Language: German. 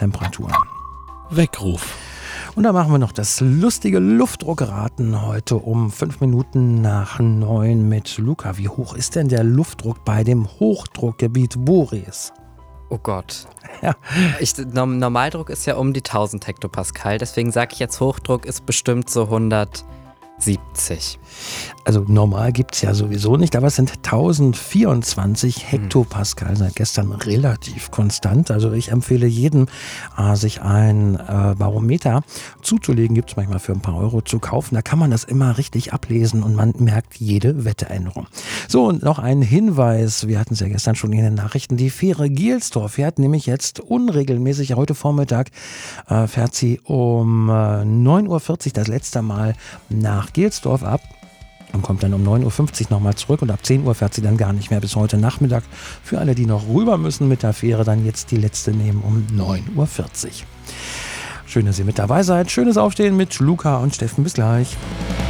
Temperaturen. Weckruf. Und da machen wir noch das lustige Luftdruckraten heute um 8:05 mit Luca. Wie hoch ist denn der Luftdruck bei dem Hochdruckgebiet Boris? Oh Gott. Ja. Normaldruck ist ja um die 1000 Hektopascal, deswegen sage ich jetzt, Hochdruck ist bestimmt so 170. Also normal gibt es ja sowieso nicht, aber es sind 1024 Hektopascal, seit gestern relativ konstant. Also ich empfehle jedem, sich ein Barometer zuzulegen. Gibt es manchmal für ein paar Euro zu kaufen. Da kann man das immer richtig ablesen und man merkt jede Wetteränderung. So, und noch ein Hinweis. Wir hatten es ja gestern schon in den Nachrichten. Die Fähre Gielsdorf fährt nämlich jetzt unregelmäßig. Heute Vormittag fährt sie um 9:40 Uhr das letzte Mal nach Gielsdorf ab. Und kommt dann um 9:50 Uhr nochmal zurück und ab 10 Uhr fährt sie dann gar nicht mehr bis heute Nachmittag. Für alle, die noch rüber müssen mit der Fähre, dann jetzt die letzte nehmen um 9:40 Uhr. Schön, dass ihr mit dabei seid. Schönes Aufstehen mit Luca und Steffen. Bis gleich.